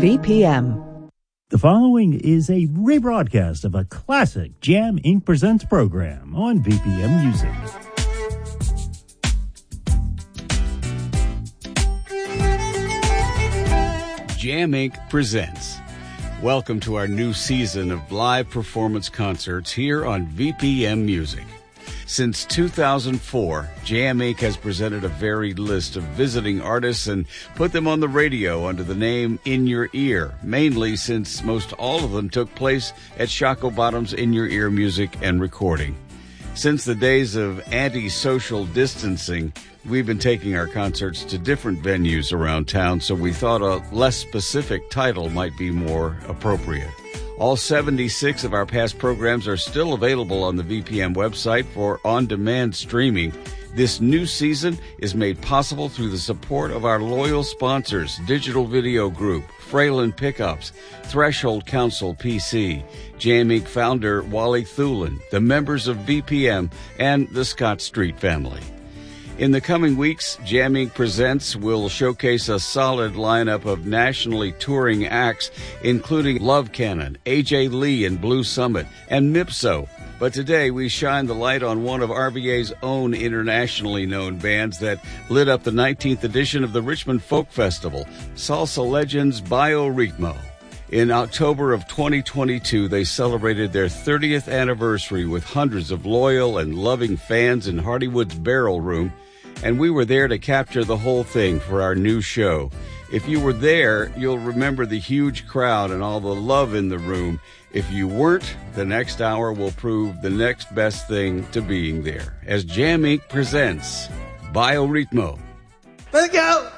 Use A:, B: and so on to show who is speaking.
A: VPM.
B: The following is a rebroadcast of a classic Jam Inc. Presents program on VPM Music.
C: Jam Inc. presents. Welcome to our new season of live performance concerts here on VPM Music. Since 2004, Jam Inc. has presented a varied list of visiting artists and put them on the radio under the name In Your Ear, mainly since most all of them took place at Shockoe Bottom's In Your Ear Music and Recording. Since the days of anti-social distancing, we've been taking our concerts to different venues around town, so we thought a less specific title might be more appropriate. All 76 of our past programs are still available on the VPM website for on-demand streaming. This new season is made possible through the support of our loyal sponsors, Digital Video Group, Fralin Pickups, Threshold Council PC, Jam Inc. founder Wally Thulin, the members of VPM, and the Scott Street family. In the coming weeks, Jam Inc. Presents will showcase a solid lineup of nationally touring acts, including Love Cannon, AJ Lee and Blue Summit, and Mipso. But today we shine the light on one of RVA's own internationally known bands that lit up the 19th edition of the Richmond Folk Festival, salsa legends Bioritmo. In October of 2022, they celebrated their 30th anniversary with hundreds of loyal and loving fans in Hardywood's Barrel Room, and we were there to capture the whole thing for our new show. If you were there, you'll remember the huge crowd and all the love in the room. If you weren't, the next hour will prove the next best thing to being there. As Jam Inc. presents Bioritmo.
D: Let's go!